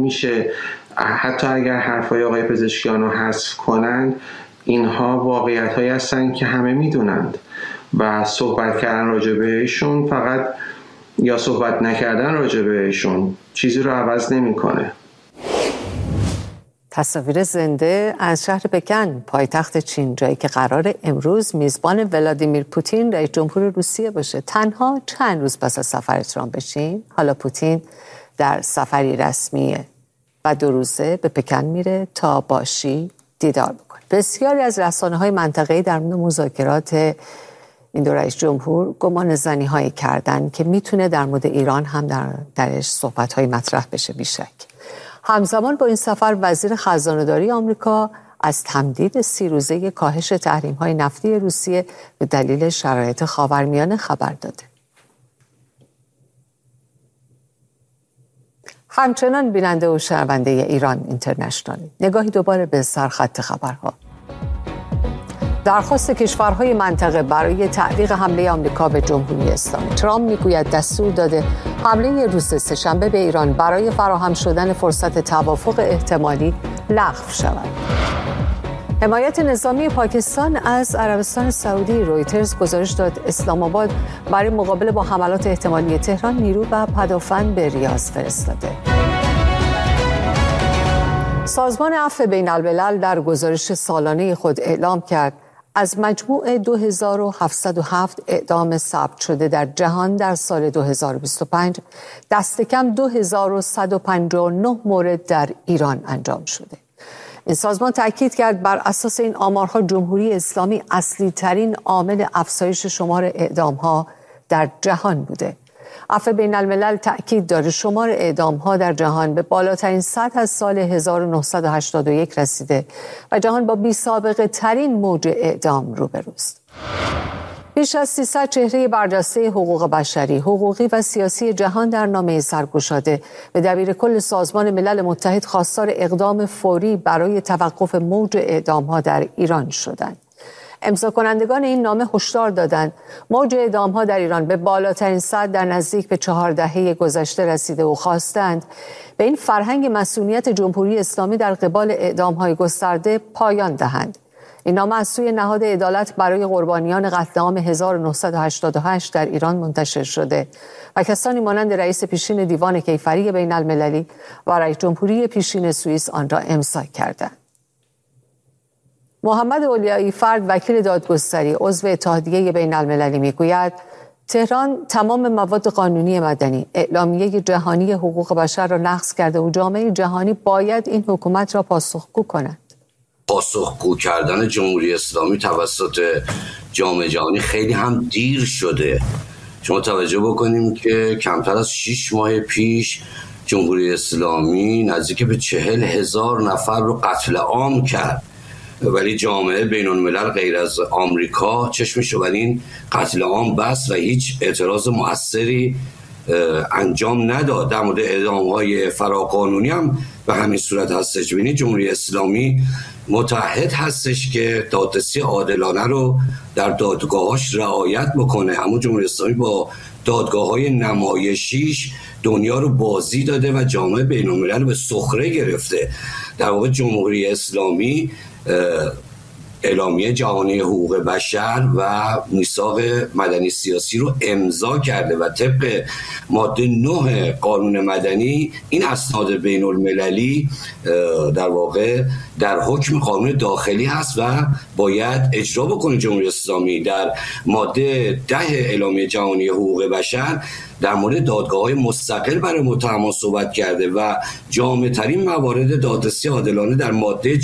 نمیشه حتی اگر حرفای آقای پزشکیان رو حذف کنند، اینها واقعیت‌هایی هستن که همه میدونند و صحبت کردن راجع بهشون فقط یا صحبت نکردن راجع بهشون چیزی رو عوض نمی‌کنه. تصاویر زنده از شهر پکن پایتخت چین، جایی که قرار امروز میزبان ولادیمیر پوتین رئیس جمهور روسیه باشه. تنها چند روز پس از سفر ترامپ به چین، حالا پوتین در سفری رسمی و 2 روزه به پکن میره تا با شی دیدار بکنه. بسیاری از رسانه‌های منطقه‌ای در مورد مذاکرات این 2 رئیس جمهور گمان زنی هایی کردن که میتونه در مورد ایران هم درش صحبت های مطرح بشه بیشک. همزمان با این سفر وزیر خزانه‌داری آمریکا از تمدید 30 روزه کاهش تحریم‌های نفتی روسیه به دلیل شرایط خاورمیانه خبر داده. همچنان بیننده و شنونده ایران اینترنشنال، نگاهی دوباره به سرخط خبرها. درخواست کشورهای منطقه برای تعلیق حمله آمریکا به جمهوری اسلامی. ترامپ میگوید دستور داده حمله روز سه‌شنبه به ایران برای فراهم شدن فرصت توافق احتمالی لغو شود. حمایت نظامی پاکستان از عربستان سعودی. رویترز گزارش داد اسلام آباد برای مقابله با حملات احتمالی تهران نیرو و پدافند به ریاض فرستاده. سازمان عفو بین الملل در گزارش سالانه خود اعلام کرد از مجموع 2707 اعدام ثبت شده در جهان در سال 2025 دست کم 2159 مورد در ایران انجام شده. این سازمان تأکید کرد بر اساس این آمارها جمهوری اسلامی اصلی ترین عامل افزایش شمار اعدام‌ها در جهان بوده. عفو بین الملل تأکید داره شمار اعدام‌ها در جهان به بالاترین سطح از سال 1981 رسیده و جهان با بی‌سابقه ترین موج اعدام روبروست. بیش از 300 چهره برجسته حقوق بشری، حقوقی و سیاسی جهان در نامه سرگشاده به دبیرکل سازمان ملل متحد خواستار اقدام فوری برای توقف موج اعدام‌ها در ایران شدند. امضا کنندگان این نامه هشدار دادند موج اعدام‌ها در ایران به بالاترین سطح در نزدیک به 4 دهه گذشته رسیده و خواستند به این فرهنگ مصونیت جمهوری اسلامی در قبال اعدام‌های گسترده پایان دهند. این نامه از سوی نهاد عدالت برای قربانیان قتل عام 1988 در ایران منتشر شده و کسانی مانند رئیس پیشین دیوان کیفری بین المللی و رئیس جمهوری پیشین سوئیس آن را امضا کردند. محمد اولیایی فرد وکیل دادگستری عضو اتحادیه بین المللی میگوید تهران تمام مواد قانونی مدنی اعلامیه جهانی حقوق بشر را نقض کرده و جامعه جهانی باید این حکومت را پاسخگو کند. پاسخگو کردن جمهوری اسلامی توسط جامعه جهانی خیلی هم دیر شده. شما توجه بکنیم که کمتر از 6 ماه پیش جمهوری اسلامی نزدیک به 40,000 نفر رو قتل عام کرد، ولی جامعه بین الملل غیر از آمریکا چشمشو بر این قتل عام بست و هیچ اعتراض مؤثری انجام نداد. در مورد اعدام‌های فراقانونی هم به همین صورت هستش. ببینید جمهوری اسلامی متعهد هستش که دادرسی عادلانه رو در دادگاهاش رعایت بکنه، اما جمهوری اسلامی با دادگاه‌های نمایشیش دنیا رو بازی داده و جامعه بین الملل به سخره گرفته. در واقع جمهوری اسلامی اعلامیه جهانی حقوق بشر و میثاق مدنی سیاسی رو امضا کرده و طبق ماده 9 قانون مدنی این اسناد بین المللی در واقع در حکم قانون داخلی هست و باید اجرا بکنه. جمهوری اسلامی در ماده 10 اعلامیه جهانی حقوق بشر در مورد دادگاه‌های مستقل برای متهمان صحبت کرده و جامع‌ترین موارد دادرسی عادلانه در ماده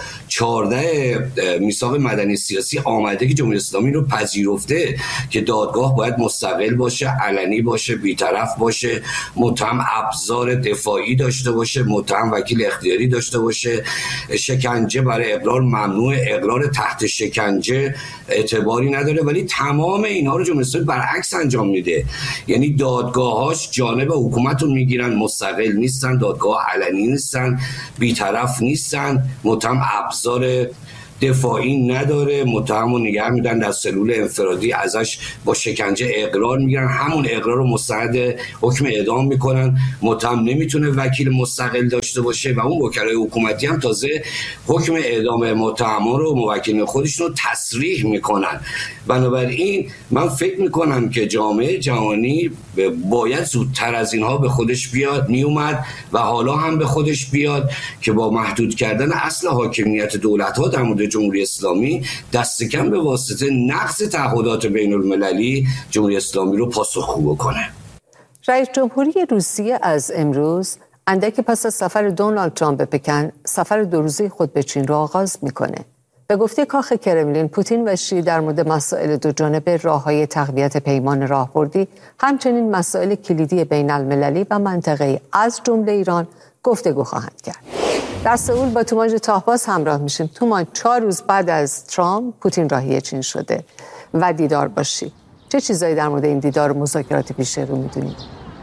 14 میثاق مدنی سیاسی آمده که جمهوری اسلامی رو پذیرفته که دادگاه باید مستقل باشه، علنی باشه، بی‌طرف باشه، متهم ابزار دفاعی داشته باشه، متهم وکیل اختیاری داشته باشه، شکنجه برای اقرار ممنوع، اقرار تحت شکنجه اعتباری نداره، ولی تمام اینها رو جمهوری اسلامی برعکس انجام میده. یعنی دادگاهاش جانب حکومت رو میگیرن، مستقل نیستن، دادگاه علنی نیستن، بی‌طرف نیستن، متهم ابزار دفاعی نداره، متهم رو نگه میدن در سلول انفرادی، ازش با شکنجه اقرار میگیرن، همون اقرار رو مستند حکم اعدام میکنن. متهم نمیتونه وکیل مستقل داشته باشه و اون وکلای حکومتی هم تازه حکم اعدام متهمان رو موکلین خودشون رو تصریح میکنن. بنابراین من فکر میکنم که جامعه جهانی باید زودتر از اینها به خودش بیاد، میومد و حالا هم به خودش بیاد که با محدود کردن اصل حاکمیت دولت‌ها در مورد جمهوری اسلامی دست کم به واسطه نقض تعهدات بین المللی جمهوری اسلامی رو پاسخگو بکنه. رئیس جمهوری روسیه از امروز اندکی پس از سفر دونالد ترامپ به پکن سفر 2 روزه خود به چین را آغاز میکنه. به گفته کاخ کرملین، پوتین و شی در مورد مسائل دوجانبه، راه‌های تقویت پیمان راهبردی، همچنین مسائل کلیدی بین المللی و منطقه‌ای از جمله ایران گفتگو خواهند کرد. در سئول با توماج تاهباز همراه میشیم. تومان، 4 روز بعد از ترامپ پوتین راهی چین شده و دیدار باشی. چه چیزایی در مورد این دیدار و مذاکرات پیش رو میدونید؟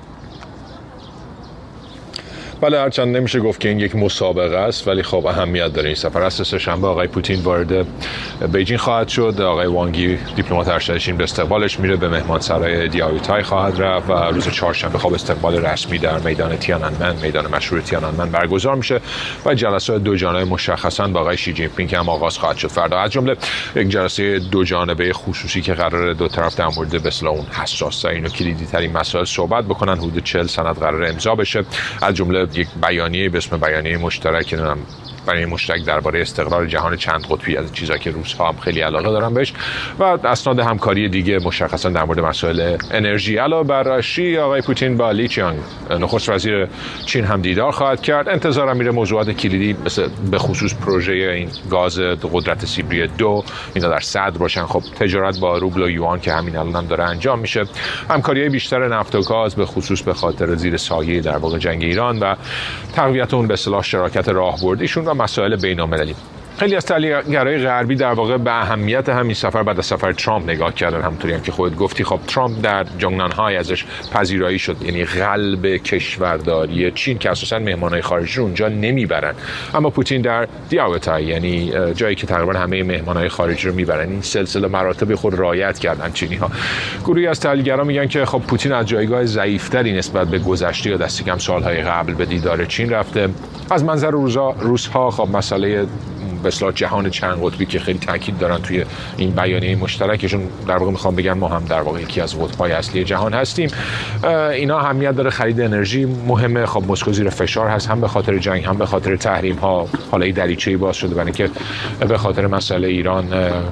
بله، هرچند نمیشه گفت که این یک مسابقه است، ولی خب اهمیت داره این سفر. از سه‌شنبه آقای پوتین وارد بیجین خواهد شد. آقای وانگی دیپلمات ارشد چین به استقبالش میره، به مهمانسرای دیاویتای خواهد رفت و روز چهارشنبه خب استقبال رسمی در میدان تیانانمن، میدان مشهور تیانانمن برگزار میشه و جلسات دو جانبه مشخصاً با آقای شی جین پینگ هم آغاز خواهد شد فردا، از جمله یک جلسه دو جانبه خصوصی که قراره دو طرف در مورد به اصطلاح اون حساس‌ترین و کلیدی‌ترین مسائل صحبت بکنن. حدود 40 سند قراره امضا بشه، از جمله یک بیانیه به اسم بیانیه مشترک برای مشترک درباره استقرار جهان چند قطبی، از چیزایی که روس‌ها هم خیلی علاقه دارن بهش، و اسناد همکاری دیگه مشخصا در مورد مسائل انرژی. علاوه بر شی، آقای پوتین با لی چیانگ نخست وزیر چین هم دیدار خواهد کرد. انتظارم میره موضوعات کلیدی مثل به خصوص پروژه این گاز قدرت سیبری 2 اینا در صدر باشن. خب تجارت با روبل و یوان که همین الان هم داره انجام میشه، همکاری بیشتر نفت و گاز به خصوص به خاطر زیر سایه در واقع جنگ ایران و تقویت اون به اصطلاح شراکت راهبردیشون و مسائل بین‌المللی. خیلی از تحلیلگرای غربی در واقع به اهمیت همین سفر بعد از سفر ترامپ نگاه کردن. همونطوری هم که خودت گفتی، خب ترامپ در جونگنانهای ازش پذیرایی شد، یعنی قلب کشورداری چین که اساسا مهمانای خارجی رو اونجا نمیبرن، اما پوتین در دیاوتای، یعنی جایی که تقریبا همه مهمانای خارجی رو میبرن، این سلسله مراتب خود رعایت کردن چینی‌ها. گروهی از تحلیلگرا میگن که خب پوتین از جایگاه ضعیف‌تری نسبت به گذشته یا دست کم سالهای قبل به دیدار چین رفته. از منظر روس‌ها خب مسئله به اصطلاح جهان چند قطبی که خیلی تاکید دارن توی این بیانیه مشترکشون، در واقع میخوام بگن ما هم در واقع یکی از قطب‌های اصلی جهان هستیم. اینا اهمیت داره. خرید انرژی مهمه. خب مسکو زیر فشار هست، هم به خاطر جنگ هم به خاطر تحریم ها. حالا این دریچه‌ای باز شده برای اینکه به خاطر مسئله ایران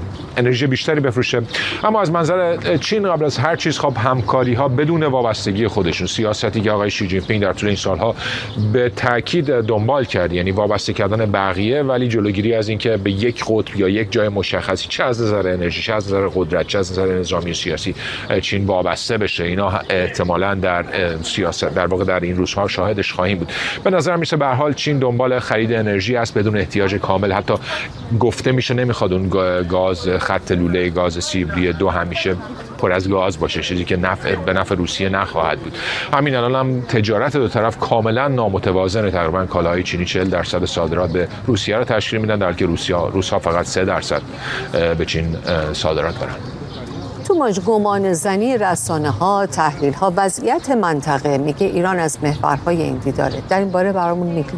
انرژی بیشتری بفروشه. اما از منظر چین قبل از هر چیز خب همکاری ها بدون وابستگی خودشون، سیاستی که آقای شی جین پینگ در طول این سالها به تاکید دنبال کرد، یعنی وابسته کردن بقیه ولی جلوگیری از اینکه به یک قطب یا یک جای مشخصی، چه از نظر انرژی، چه از نظر قدرت، چه از نظر نظامی و سیاسی، چین وابسته بشه. اینا احتمالاً در سیاست در واقع در این روزها شاهدش خواهیم بود. به نظر میسه به هر حال چین دنبال خرید انرژی است بدون احتیاج کامل. حتی گفته میشه نمیخواد اون گاز خط لوله گاز سیبری 2 همیشه پر از گاز باشه، چیزی که به نفع روسیه نخواهد بود. همین الان هم تجارت دو طرف کاملا نامتوازنه. تقریبا کالاهای چینی 40% صادرات به روسیه رو تشکیل میدن، در حالی که روس‌ها فقط 3% به چین صادرات دارن. تو گمان زنی رسانه‌ها، تحلیل‌ها، وضعیت منطقه میگه ایران از محورهای این دیداره. در این باره برامون میگی؟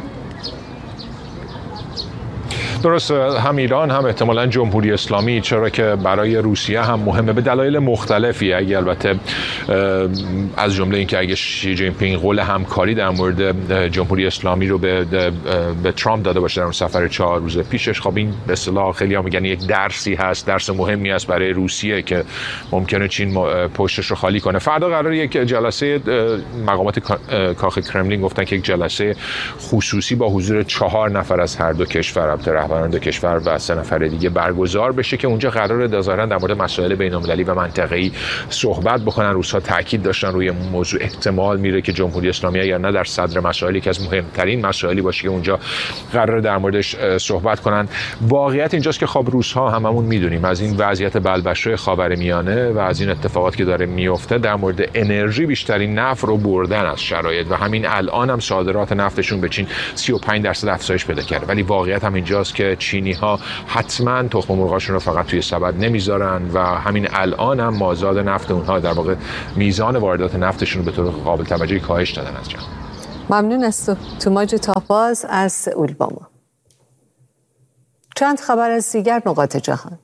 درست، هم ایران هم احتمالاً جمهوری اسلامی، چرا که برای روسیه هم مهمه به دلایل مختلفی. اگه البته از جمله اینکه اگه شی جین پینگ قول همکاری در مورد جمهوری اسلامی رو به ترامپ داده باشه در اون سفر 4 روز پیشش، خب این به اصطلاح خیلی ها میگن یک درسی هست، درس مهمی است برای روسیه که ممکنه چین پشتش رو خالی کنه. فردا قراره یک جلسه، مقامات کاخ کرملین گفتن که یک جلسه خصوصی با حضور 4 نفر از هر دو کشور، رهبران دو کشور و 3 نفر دیگه برگزار بشه که اونجا قراره ظاهرا در مورد مسائل بین‌المللی و منطقه‌ای صحبت بکنن. روس‌ها روزها تاکید داشتن روی موضوع. احتمال میره که جمهوری اسلامی اگر نه در صدر مسائلی که از مهمترین مسائلی باشه که اونجا قرار در موردش صحبت کنن. واقعیت اینجاست که خب روزها هممون میدونیم از این وضعیت بلبشوی خاورمیانه و از این اتفاقات که داره میفته در مورد انرژی بیشترین نفع رو بردن از شرایط و همین الان هم صادرات نفتشون به چین 35% افزایش پیدا کرده. ولی واقعیت هم اینجاست که چینی ها حتما تخم مرغاشون رو فقط توی سبد نمیذارن و همین الان هم مازاد نفت اونها در واقع میزان واردات نفتشون رو به طور قابل توجهی کاهش دادن از جهان. ممنون از تو توماج تاپاز از سئول با ما. چند خبر از دیگر نقاط جهان.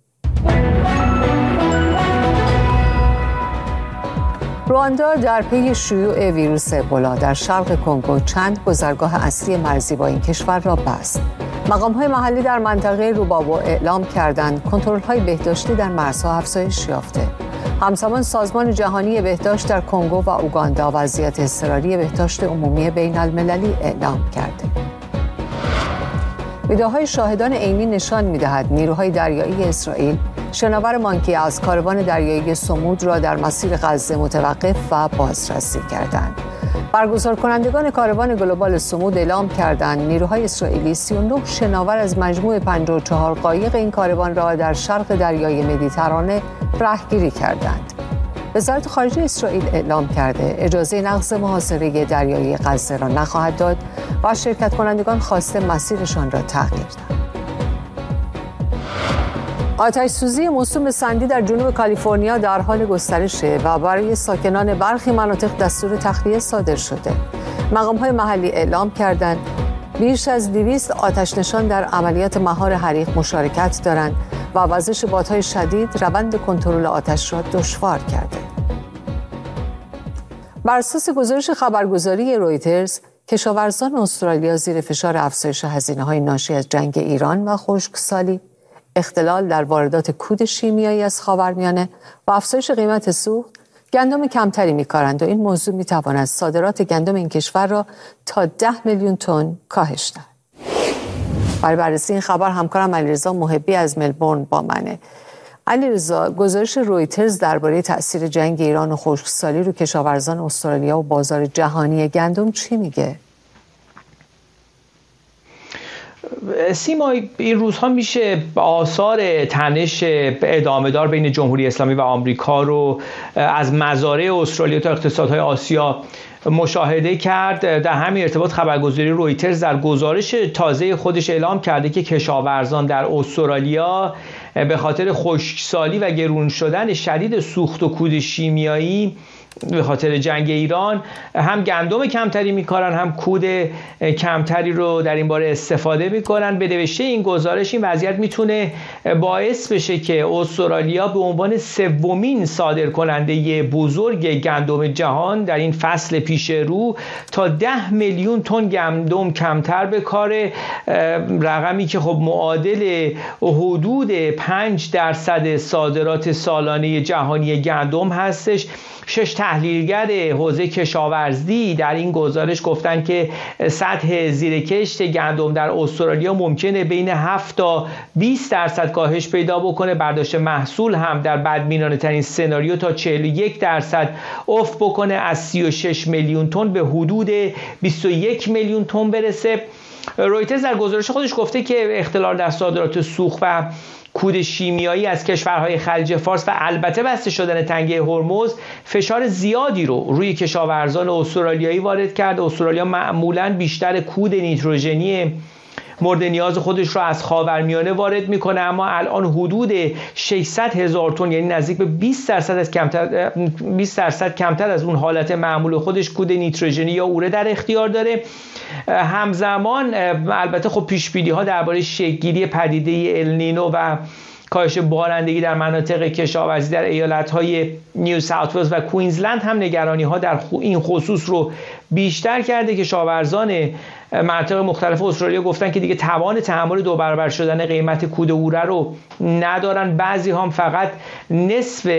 رواندا در پی شیوع ویروس ابولا در شرق کنگو چند گذرگاه اصلی مرزی با این کشور را بست. مقام‌های محلی در منطقه روبابو اعلام کردند کنترل‌های بهداشتی در مرزها افزایش یافته. همزمان سازمان جهانی بهداشت در کنگو و اوگاندا وضعیت اضطراری بهداشت عمومی بین‌المللی اعلام کرده. ویدئوهای شاهدان عینی نشان می‌دهد نیروهای دریایی اسرائیل شناور مانکی از کاروان دریایی سمود را در مسیر غزه متوقف و بازرسی کردند. برگزار کنندگان کاروان گلوبال سمود اعلام کردند نیروهای اسرائیلی 39 شناور از مجموع 54 قایق این کاروان را در شرق دریای مدیترانه رهگیری کردند. وزارت خارجه اسرائیل اعلام کرده اجازه نقض محاصره دریایی غزه را نخواهد داد و شرکت کنندگان خواسته مسیرشان را تغییر دهند. آتش سوزی موسوم به سندی در جنوب کالیفرنیا در حال گسترشه و برای ساکنان برخی مناطق دستور تخلیه صادر شده. مقام‌های محلی اعلام کردند بیش از 200 آتش نشان در عملیات مهار حریق مشارکت دارند و وزش بادهای شدید روند کنترل آتش را دشوار کرده. بر اساس گزارش خبرگزاری رویترز، کشاورزان استرالیا زیر فشار افزایش هزینه‌های ناشی از جنگ ایران و خشکسالی، اختلال در واردات کود شیمیایی از خاورمیانه و افزایش قیمت سوخت گندم کمتری می‌کارند و این موضوع می‌تواند صادرات گندم این کشور را تا 10 میلیون تن کاهش دهد. برای بررسی این خبر همکارم علیرضا محبی از ملبورن با منه. علیرضا، گزارش رویترز درباره تأثیر جنگ ایران و خشکسالی رو کشاورزان استرالیا و بازار جهانی گندم چی میگه؟ سیما، این روزها میشه آثار تنش ادامه دار بین جمهوری اسلامی و آمریکا رو از مزارع استرالیا تا اقتصادهای آسیا مشاهده کرد. در همین ارتباط خبرگزاری رویترز در گزارش تازه خودش اعلام کرده که کشاورزان در استرالیا به خاطر خشکسالی و گرون شدن شدید سوخت و کود شیمیایی به خاطر جنگ ایران هم گندم کمتری میکارن هم کود کمتری رو در این باره استفاده میکنن. به نوشته این گزارش این وضعیت میتونه باعث بشه که استرالیا به عنوان سومین صادرکننده بزرگ گندم جهان در این فصل پیش رو تا 10 میلیون تن گندم کمتر بکاره، رقمی که خب معادل حدود 5% صادرات سالانه جهانی گندم هستش. 6 تحلیلگر حوزه کشاورزی در این گزارش گفتن که سطح زیرکشت گندم در استرالیا ممکنه بین 7 تا 20% کاهش پیدا بکنه. برداشت محصول هم در بدبینانه ترین سناریو تا 41% افت بکنه، از 36 میلیون تن به حدود 21 میلیون تن برسه. رویترز در گزارش خودش گفته که اختلال در صادرات سوخت و کود شیمیایی از کشورهای خلیج فارس و البته بسته شدن تنگه هرمز فشار زیادی رو روی کشاورزان استرالیایی وارد کرد. استرالیا معمولاً بیشتر کود نیتروژنی مورد نیاز خودش رو از خاورمیانه وارد میکنه، اما الان حدود 600,000 تن، یعنی نزدیک به 20% کمتر از اون حالت معمول خودش کود نیتروژنی یا اوره در اختیار داره. همزمان البته خب پیش‌بینی ها درباره شکل‌گیری پدیده النینو و کاهش بارندگی در مناطق کشاورزی در ایالت‌های نیو ساوت ولز و کوینزلند هم نگرانی‌ها در این خصوص رو بیشتر کرده. کشاورزان مناطق مختلف استرالیا گفتن که دیگه توان تحمل 2 برابر شدن قیمت کود اوره رو ندارن. بعضی هم فقط نصف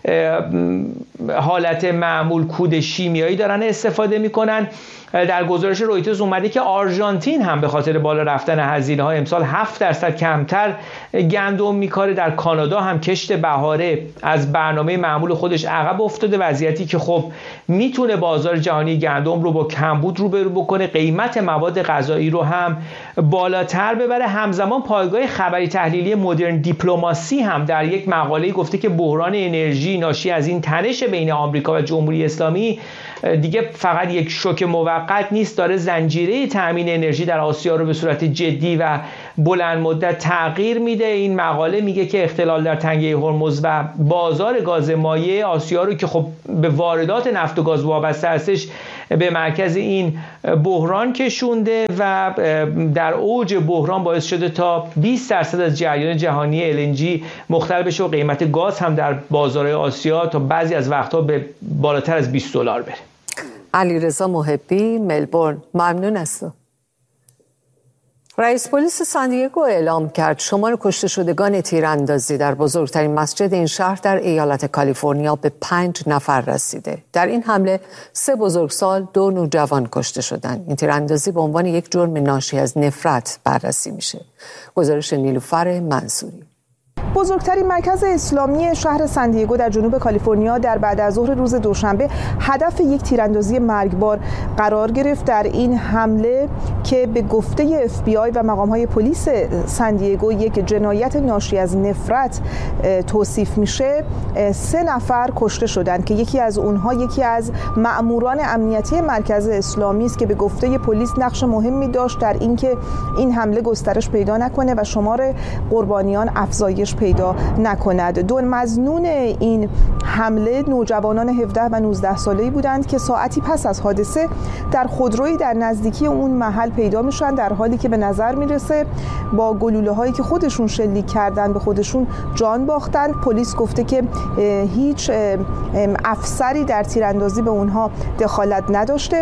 حالت معمول کود شیمیایی دارن استفاده میکنن. در گزارش رویترز اومده که آرژانتین هم به خاطر بالا رفتن هزینه‌های امسال 7% کمتر گندم میکاره. در کانادا هم کشت بهاره از برنامه معمول خودش عقب افتاده، وضعیتی که خب میتونه بازار جهانی گندم رو با کمبود روبرو بکنه، قیمت مواد غذایی رو هم بالاتر ببره. همزمان پایگاه خبری تحلیلی مدرن دیپلماسی هم در یک مقاله گفته که بحران انرژی ناشی از این تنش بین آمریکا و جمهوری اسلامی دیگه فقط یک شوک موقت نیست، داره زنجیره تامین انرژی در آسیا رو به صورت جدی و بلند مدت تغییر میده. این مقاله میگه که اختلال در تنگه هرمز و بازار گاز مایع آسیا رو که خب به واردات نفت و گاز وابسته هستش به مرکز این بحران کشونده و در اوج بحران باعث شده تا 20% از جریان جهانی LNG مختل بشه و قیمت گاز هم در بازارهای آسیا تا بعضی از وقتها به بالاتر از $20 بره. علیرضا محبی، ملبورن، ممنون از تو. رئیس پلیس ساندیگو اعلام کرد شمار کشته شدگان تیراندازی در بزرگترین مسجد این شهر در ایالت کالیفرنیا به 5 نفر رسیده. در این حمله 3 بزرگسال 2 نوجوان کشته شدند. این تیراندازی به عنوان یک جرم ناشی از نفرت بررسی میشه. گزارش نیلوفر منصوری. بزرگترین مرکز اسلامی شهر ساندیگو در جنوب کالیفرنیا در بعد از ظهر روز دوشنبه هدف یک تیراندازی مرگبار قرار گرفت. در این حمله که به گفته FBI و مقام‌های پلیس ساندیگو یک جنایت ناشی از نفرت توصیف میشه، 3 نفر کشته شدند که یکی از اونها یکی از مأموران امنیتی مرکز اسلامی است که به گفته پلیس نقش مهمی داشت در اینکه این حمله گسترش پیدا نکنه و شمار قربانیان افزایش پیدا نکند. 2 مظنون این حمله نوجوانان 17 و 19 ساله‌ای بودند که ساعتی پس از حادثه در خودرویی در نزدیکی اون محل پیدا میشن، در حالی که به نظر میرسه با گلوله‌هایی که خودشون شلیک کردن به خودشون جان باختند. پلیس گفته که هیچ افسری در تیراندازی به اونها دخالت نداشته.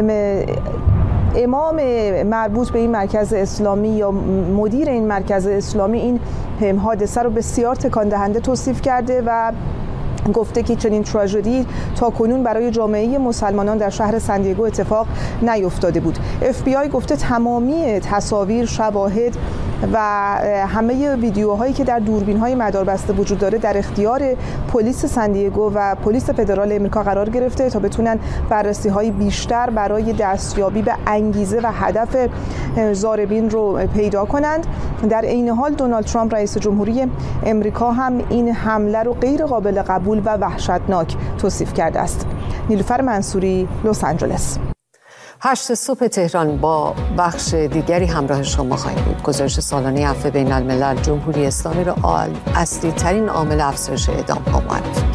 امام مربوط به این مرکز اسلامی یا مدیر این مرکز اسلامی این حادثه رو بسیار تکان دهنده توصیف کرده و گفته که چنین تراژدی تا کنون برای جامعه مسلمانان در شهر ساندیگو اتفاق نیفتاده بود. FBI گفته تمامی تصاویر، شواهد و همه ویدیوهایی که در دوربین‌های مداربسته وجود داره در اختیار پلیس ساندیگو و پلیس فدرال امریکا قرار گرفته تا بتونن بررسی‌های بیشتر برای دستیابی به انگیزه و هدف ضاربین رو پیدا کنند. در عین حال دونالد ترامپ رئیس جمهوری امریکا هم این حمله رو غیر قابل قبول و وحشتناک توصیف کرده است. نیلوفر منصوری، لس آنجلس. 8 صبح تهران با بخش دیگری همراه شما خواهیم بود. گزارش سالانه عفو بین الملل جمهوری اسلامی را اصلی ترین عامل افزایش اعدام‌ها معرفی کرد.